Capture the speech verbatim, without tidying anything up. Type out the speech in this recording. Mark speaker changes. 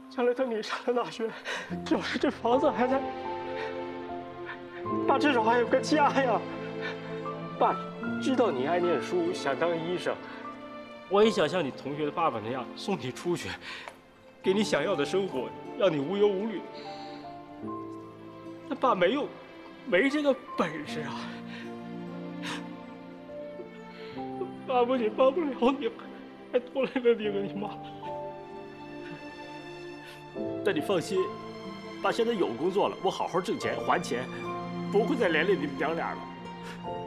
Speaker 1: 将来等你上了大学，就是这房子还在，爸至少还有个家呀。爸知道你爱念书，想当医生，我也想像你同学的爸爸那样送你出去，给你想要的生活，让你无忧无虑。但爸没有，没这个本事啊。爸不仅帮不了你，还拖累了你和你妈。但你放心，爸现在有工作了，我好好挣钱还钱，不会再连累你们娘俩了。